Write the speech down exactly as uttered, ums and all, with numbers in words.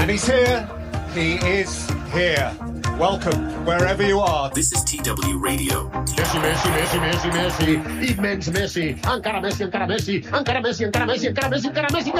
And he's here. He is here. Welcome, wherever you are. This is T W Radio. Messi, Messi, Messi, Messi, Messi, immens Messi, encara Messi, encara Messi, encara Messi, encara Messi, encara Messi, encara Messi, encara Messi.